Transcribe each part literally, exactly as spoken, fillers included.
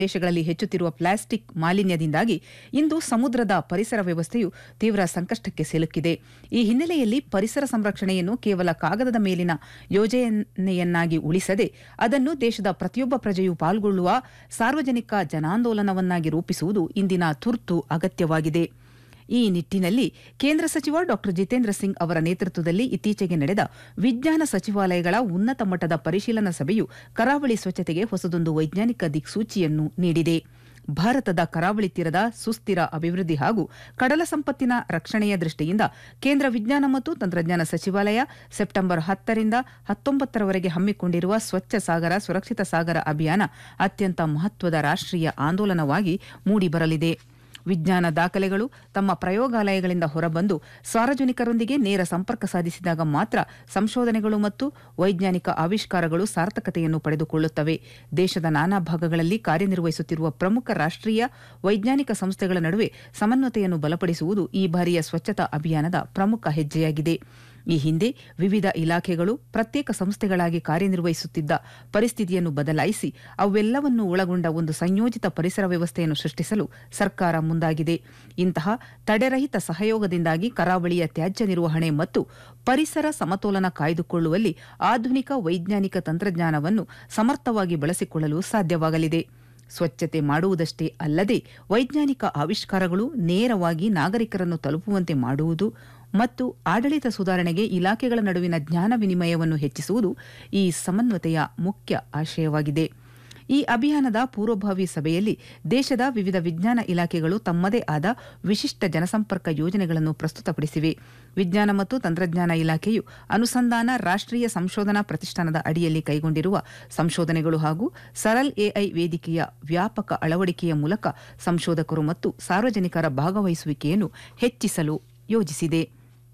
ದೇಶಗಳಲ್ಲಿ ಹೆಚ್ಚುತ್ತಿರುವ ಪ್ಲಾಸ್ಟಿಕ್ ಮಾಲಿನ್ಯದಿಂದಾಗಿ ಇಂದು ಸಮುದ್ರದ ಪರಿಸರ ವ್ಯವಸ್ಥೆಯು ತೀವ್ರ ಸಂಕಷ್ಟಕ್ಕೆ ಸಿಲುಕಿದೆ. ಈ ಹಿನ್ನೆಲೆಯಲ್ಲಿ ಪರಿಸರ ಸಂರಕ್ಷಣೆಯನ್ನು ಕೇವಲ ಕಾಗದದ ಮೇಲಿನ ಯೋಜನೆಯನ್ನಾಗಿ ಉಳಿಸದೆ ಅದನ್ನು ದೇಶದ ಪ್ರತಿಯೊಬ್ಬ ಪ್ರಜೆಯೂ ಪಾಲ್ಗೊಳ್ಳುವ ಸಾರ್ವಜನಿಕ ಜನಾಂದೋಲನವನ್ನಾಗಿ ರೂಪಿಸುವುದು ಇಂದಿನ ತುರ್ತು ಅಗತ್ಯವಾಗಿದೆ. ಈ ನಿಟ್ಟಿನಲ್ಲಿ ಕೇಂದ್ರ ಸಚಿವ ಡಾ ಜಿತೇಂದ್ರ ಸಿಂಗ್ ಅವರ ನೇತೃತ್ವದಲ್ಲಿ ಇತ್ತೀಚೆಗೆ ನಡೆದ ವಿಜ್ಞಾನ ಸಚಿವಾಲಯಗಳ ಉನ್ನತ ಮಟ್ಟದ ಪರಿಶೀಲನಾ ಸಭೆಯು ಕರಾವಳಿ ಸ್ವಚ್ಛತೆಗೆ ಹೊಸದೊಂದು ವೈಜ್ಞಾನಿಕ ದಿಕ್ಸೂಚಿಯನ್ನು ನೀಡಿದೆ. ಭಾರತದ ಕರಾವಳಿ ತೀರದ ಸುಸ್ಥಿರ ಅಭಿವೃದ್ಧಿ ಹಾಗೂ ಕಡಲ ಸಂಪತ್ತಿನ ರಕ್ಷಣೆಯ ದೃಷ್ಟಿಯಿಂದ ಕೇಂದ್ರ ವಿಜ್ಞಾನ ಮತ್ತು ತಂತ್ರಜ್ಞಾನ ಸಚಿವಾಲಯ ಸೆಪ್ಟೆಂಬರ್ ಹತ್ತರಿಂದ ಹತ್ತೊಂಬತ್ತರವರೆಗೆ ಹಮ್ಮಿಕೊಂಡಿರುವ ಸ್ವಚ್ಛ ಸಾಗರ ಸುರಕ್ಷಿತ ಸಾಗರ ಅಭಿಯಾನ ಅತ್ಯಂತ ಮಹತ್ವದ ರಾಷ್ಟ್ರೀಯ ಆಂದೋಲನವಾಗಿ ಮೂಡಿಬರಲಿದೆ. ವಿಜ್ಞಾನ ದಾಖಲೆಗಳು ತಮ್ಮ ಪ್ರಯೋಗಾಲಯಗಳಿಂದ ಹೊರಬಂದು ಸಾರ್ವಜನಿಕರೊಂದಿಗೆ ನೇರ ಸಂಪರ್ಕ ಸಾಧಿಸಿದಾಗ ಮಾತ್ರ ಸಂಶೋಧನೆಗಳು ಮತ್ತು ವೈಜ್ಞಾನಿಕ ಆವಿಷ್ಕಾರಗಳು ಸಾರ್ಥಕತೆಯನ್ನು ಪಡೆದುಕೊಳ್ಳುತ್ತವೆ. ದೇಶದ ನಾನಾ ಭಾಗಗಳಲ್ಲಿ ಕಾರ್ಯನಿರ್ವಹಿಸುತ್ತಿರುವ ಪ್ರಮುಖ ರಾಷ್ಟ್ರೀಯ ವೈಜ್ಞಾನಿಕ ಸಂಸ್ಥೆಗಳ ನಡುವೆ ಸಮನ್ವಯತೆಯನ್ನು ಬಲಪಡಿಸುವುದು ಈ ಬಾರಿಯ ಸ್ವಚ್ಛತಾ ಅಭಿಯಾನದ ಪ್ರಮುಖ ಹೆಜ್ಜೆಯಾಗಿದೆ. ಈ ಹಿಂದೆ ವಿವಿಧ ಇಲಾಖೆಗಳು ಪ್ರತ್ಯೇಕ ಸಂಸ್ಥೆಗಳಾಗಿ ಕಾರ್ಯನಿರ್ವಹಿಸುತ್ತಿದ್ದ ಪರಿಸ್ಥಿತಿಯನ್ನು ಬದಲಾಯಿಸಿ ಅವೆಲ್ಲವನ್ನೂ ಒಳಗೊಂಡ ಒಂದು ಸಂಯೋಜಿತ ಪರಿಸರ ವ್ಯವಸ್ಥೆಯನ್ನು ಸೃಷ್ಟಿಸಲು ಸರ್ಕಾರ ಮುಂದಾಗಿದೆ. ಇಂತಹ ತಡೆರಹಿತ ಸಹಯೋಗದಿಂದಾಗಿ ಕರಾವಳಿಯ ತ್ಯಾಜ್ಯ ನಿರ್ವಹಣೆ ಮತ್ತು ಪರಿಸರ ಸಮತೋಲನ ಕಾಯ್ದುಕೊಳ್ಳುವಲ್ಲಿ ಆಧುನಿಕ ವೈಜ್ಞಾನಿಕ ತಂತ್ರಜ್ಞಾನವನ್ನು ಸಮರ್ಥವಾಗಿ ಬಳಸಿಕೊಳ್ಳಲು ಸಾಧ್ಯವಾಗಲಿದೆ. ಸ್ವಚ್ಛತೆ ಮಾಡುವುದಷ್ಟೇ ಅಲ್ಲದೆ ವೈಜ್ಞಾನಿಕ ಆವಿಷ್ಕಾರಗಳು ನೇರವಾಗಿ ನಾಗರಿಕರನ್ನು ತಲುಪುವಂತೆ ಮಾಡುವುದು ಮತ್ತು ಆಡಳಿತ ಸುಧಾರಣೆಗೆ ಇಲಾಖೆಗಳ ನಡುವಿನ ಜ್ಞಾನ ವಿನಿಮಯವನ್ನು ಹೆಚ್ಚಿಸುವುದು ಈ ಸಮನ್ವಯತೆಯ ಮುಖ್ಯ ಆಶಯವಾಗಿದೆ. ಈ ಅಭಿಯಾನದ ಪೂರ್ವಭಾವಿ ಸಭೆಯಲ್ಲಿ ದೇಶದ ವಿವಿಧ ವಿಜ್ಞಾನ ಇಲಾಖೆಗಳು ತಮ್ಮದೇ ಆದ ವಿಶಿಷ್ಟ ಜನಸಂಪರ್ಕ ಯೋಜನೆಗಳನ್ನು ಪ್ರಸ್ತುತಪಡಿಸಿವೆ. ವಿಜ್ಞಾನ ಮತ್ತು ತಂತ್ರಜ್ಞಾನ ಇಲಾಖೆಯು ಅನುಸಂಧಾನ ರಾಷ್ಟ್ರೀಯ ಸಂಶೋಧನಾ ಪ್ರತಿಷ್ಠಾನದ ಅಡಿಯಲ್ಲಿ ಕೈಗೊಂಡಿರುವ ಸಂಶೋಧನೆಗಳು ಹಾಗೂ ಸರಲ್ ಎಐ ವೇದಿಕೆಯ ವ್ಯಾಪಕ ಅಳವಡಿಕೆಯ ಮೂಲಕ ಸಂಶೋಧಕರು ಮತ್ತು ಸಾರ್ವಜನಿಕರ ಭಾಗವಹಿಸುವಿಕೆಯನ್ನು ಹೆಚ್ಚಿಸಲು ಯೋಜಿಸಿದೆ.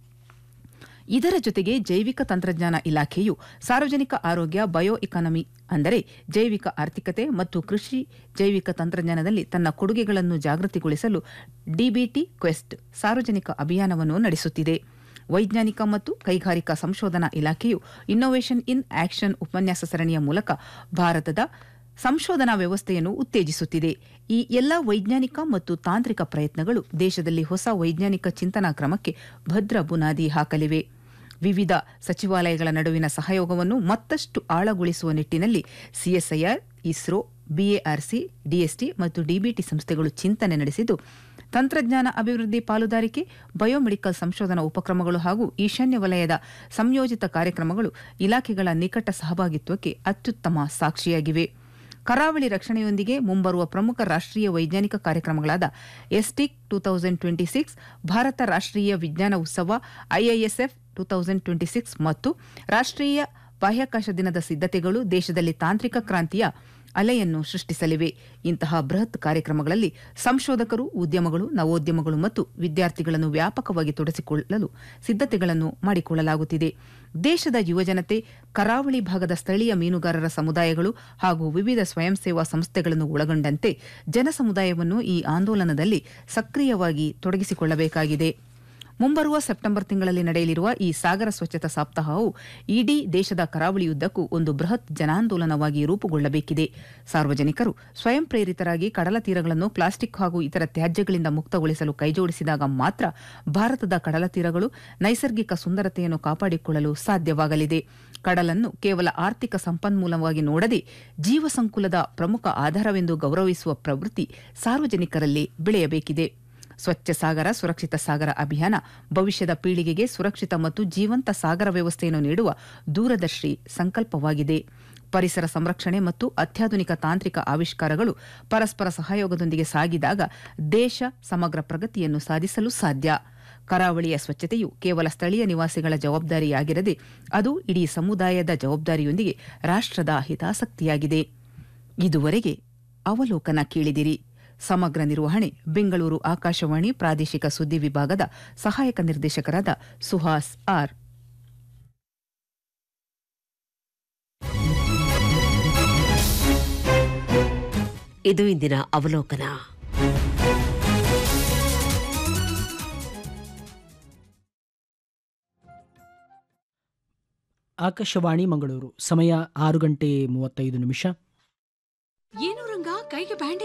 ಇದರ ಜೊತೆಗೆ ಜೈವಿಕ ತಂತ್ರಜ್ಞಾನ ಇಲಾಖೆಯು ಸಾರ್ವಜನಿಕ ಆರೋಗ್ಯ, ಬಯೋ ಇಕಾನಮಿ ಅಂದರೆ ಜೈವಿಕ ಆರ್ಥಿಕತೆ ಮತ್ತು ಕೃಷಿ ಜೈವಿಕ ತಂತ್ರಜ್ಞಾನದಲ್ಲಿ ತನ್ನ ಕೊಡುಗೆಗಳನ್ನು ಜಾಗೃತಿಗೊಳಿಸಲು ಡಿಬಿಟಿ ಕ್ವೆಸ್ಟ್ ಸಾರ್ವಜನಿಕ ಅಭಿಯಾನವನ್ನು ನಡೆಸುತ್ತಿದೆ. ವೈಜ್ಞಾನಿಕ ಮತ್ತು ಕೈಗಾರಿಕಾ ಸಂಶೋಧನಾ ಇಲಾಖೆಯು ಇನ್ನೋವೇಷನ್ ಇನ್ ಆಕ್ಷನ್ ಉಪನ್ಯಾಸ ಸರಣಿಯ ಮೂಲಕ ಭಾರತದ ಸಂಶೋಧನಾ ವ್ಯವಸ್ಥೆಯನ್ನು ಉತ್ತೇಜಿಸುತ್ತಿದೆ. ಈ ಎಲ್ಲ ವೈಜ್ಞಾನಿಕ ಮತ್ತು ತಾಂತ್ರಿಕ ಪ್ರಯತ್ನಗಳು ದೇಶದಲ್ಲಿ ಹೊಸ ವೈಜ್ಞಾನಿಕ ಚಿಂತನಾ ಕ್ರಮಕ್ಕೆ ಭದ್ರ ಬುನಾದಿ ಹಾಕಲಿವೆ. ವಿವಿಧ ಸಚಿವಾಲಯಗಳ ನಡುವಿನ ಸಹಯೋಗವನ್ನು ಮತ್ತಷ್ಟು ಆಳಗೊಳಿಸುವ ನಿಟ್ಟಿನಲ್ಲಿ ಸಿಎಸ್ಐಆರ್, ಇಸ್ರೋ, ಬಿಎಆರ್ಸಿ, ಡಿಎಸ್ಟಿ ಮತ್ತು ಡಿಬಿಟಿ ಸಂಸ್ಥೆಗಳು ಚಿಂತನೆ ನಡೆಸಿದ್ದು, ತಂತ್ರಜ್ಞಾನ ಅಭಿವೃದ್ಧಿ ಪಾಲುದಾರಿಕೆ, ಬಯೋಮೆಡಿಕಲ್ ಸಂಶೋಧನಾ ಉಪಕ್ರಮಗಳು ಹಾಗೂ ಈಶಾನ್ಯ ವಲಯದ ಸಂಯೋಜಿತ ಕಾರ್ಯಕ್ರಮಗಳು ಇಲಾಖೆಗಳ ನಿಕಟ ಸಹಭಾಗಿತ್ವಕ್ಕೆ ಅತ್ಯುತ್ತಮ ಸಾಕ್ಷಿಯಾಗಿವೆ. ಕರಾವಳಿ ರಕ್ಷಣೆಯೊಂದಿಗೆ ಮುಂಬರುವ ಪ್ರಮುಖ ರಾಷ್ಟ್ರೀಯ ವೈಜ್ಞಾನಿಕ ಕಾರ್ಯಕ್ರಮಗಳಾದ acetic two thousand twenty six, Bharat ರಾಷ್ಟ್ರೀಯ ವಿಜ್ಞಾನ ಉತ್ಸವ, IISF two thousand twenty six ಮತ್ತು ರಾಷ್ಟ್ರೀಯ ಬಾಹ್ಯಾಕಾಶ ದಿನದ ಸಿದ್ಧತೆಗಳು ದೇಶದಲ್ಲಿ ತಾಂತ್ರಿಕ ಕ್ರಾಂತಿಯ ಅಲೆಯನ್ನು ಸೃಷ್ಟಿಸಲಿವೆ. ಇಂತಹ ಬೃಹತ್ ಕಾರ್ಯಕ್ರಮಗಳಲ್ಲಿ ಸಂಶೋಧಕರು, ಉದ್ಯಮಗಳು, ನವೋದ್ಯಮಗಳು ಮತ್ತು ವಿದ್ಯಾರ್ಥಿಗಳನ್ನು ವ್ಯಾಪಕವಾಗಿ ತೊಡಗಿಸಿಕೊಳ್ಳಲು ಸಿದ್ಧತೆಗಳನ್ನು ಮಾಡಿಕೊಳ್ಳಲಾಗುತ್ತಿದೆ. ದೇಶದ ಯುವಜನತೆ, ಕರಾವಳಿ ಭಾಗದ ಸ್ಥಳೀಯ ಮೀನುಗಾರರ ಸಮುದಾಯಗಳು ಹಾಗೂ ವಿವಿಧ ಸ್ವಯಂ ಸೇವಾ ಸಂಸ್ಥೆಗಳನ್ನು ಒಳಗೊಂಡಂತೆ ಜನಸಮುದಾಯವನ್ನು ಈ ಆಂದೋಲನದಲ್ಲಿ ಸಕ್ರಿಯವಾಗಿ ತೊಡಗಿಸಿಕೊಳ್ಳಬೇಕಾಗಿದೆ. ಮುಂಬರುವ ಸೆಪ್ಟೆಂಬರ್ ತಿಂಗಳಲ್ಲಿ ನಡೆಯಲಿರುವ ಈ ಸಾಗರ ಸ್ವಚ್ಛತಾ ಸಪ್ತಾಹವು ಇಡೀ ದೇಶದ ಕರಾವಳಿಯುದ್ದಕ್ಕೂ ಒಂದು ಬೃಹತ್ ಜನಾಂದೋಲನವಾಗಿ ರೂಪುಗೊಳ್ಳಬೇಕಿದೆ. ಸಾರ್ವಜನಿಕರು ಸ್ವಯಂ ಪ್ರೇರಿತರಾಗಿ ಕಡಲ ತೀರಗಳನ್ನು ಪ್ಲಾಸ್ಟಿಕ್ ಹಾಗೂ ಇತರ ತ್ಯಾಜ್ಯಗಳಿಂದ ಮುಕ್ತಗೊಳಿಸಲು ಕೈಜೋಡಿಸಿದಾಗ ಮಾತ್ರ ಭಾರತದ ಕಡಲ ತೀರಗಳು ನೈಸರ್ಗಿಕ ಸುಂದರತೆಯನ್ನು ಕಾಪಾಡಿಕೊಳ್ಳಲು ಸಾಧ್ಯವಾಗಲಿದೆ. ಕಡಲನ್ನು ಕೇವಲ ಆರ್ಥಿಕ ಸಂಪನ್ಮೂಲವಾಗಿ ನೋಡದೆ ಜೀವ ಸಂಕುಲದ ಪ್ರಮುಖ ಆಧಾರವೆಂದು ಗೌರವಿಸುವ ಪ್ರವೃತ್ತಿ ಸಾರ್ವಜನಿಕರಲ್ಲಿ ಬೆಳೆಯಬೇಕಿದೆ. ಸ್ವಚ್ಛ ಸಾಗರ ಸುರಕ್ಷಿತ ಸಾಗರ ಅಭಿಯಾನ ಭವಿಷ್ಯದ ಪೀಳಿಗೆಗೆ ಸುರಕ್ಷಿತ ಮತ್ತು ಜೀವಂತ ಸಾಗರ ವ್ಯವಸ್ಥೆಯನ್ನು ನೀಡುವ ದೂರದರ್ಶಿ ಸಂಕಲ್ಪವಾಗಿದೆ. ಪರಿಸರ ಸಂರಕ್ಷಣೆ ಮತ್ತು ಅತ್ಯಾಧುನಿಕ ತಾಂತ್ರಿಕ ಆವಿಷ್ಕಾರಗಳು ಪರಸ್ಪರ ಸಹಯೋಗದೊಂದಿಗೆ ಸಾಗಿದಾಗ ದೇಶ ಸಮಗ್ರ ಪ್ರಗತಿಯನ್ನು ಸಾಧಿಸಲು ಸಾಧ್ಯ. ಕರಾವಳಿಯ ಸ್ವಚ್ಛತೆಯು ಕೇವಲ ಸ್ಥಳೀಯ ನಿವಾಸಿಗಳ ಜವಾಬ್ದಾರಿಯಾಗಿರದೆ ಅದು ಇಡೀ ಸಮುದಾಯದ ಜವಾಬ್ದಾರಿಯೊಂದಿಗೆ ರಾಷ್ಟ್ರದ ಹಿತಾಸಕ್ತಿಯಾಗಿದೆ. ಇದುವರೆಗೆ ಅವಲೋಕನ ಕೇಳಿದಿರಿ. ಸಮಗ್ರ ನಿರ್ವಹಣೆ ಬೆಂಗಳೂರು ಆಕಾಶವಾಣಿ ಪ್ರಾದೇಶಿಕ ಸುದ್ದಿ ವಿಭಾಗದ ಸಹಾಯಕ ನಿರ್ದೇಶಕರಾದ ಸುಹಾಸ್ ಆರ್. ಇದು ಇಂದಿನ ಅವಲೋಕನ. ಆಕಾಶವಾಣಿ ಮಂಗಳೂರು. ಸಮಯ ಆರು ಗಂಟೆ ಮೂವತ್ತೈದು ನಿಮಿಷ. ಏನು ರಂಗ ಕೈಗೆ ಬ್ಯಾಂಡೇಜ್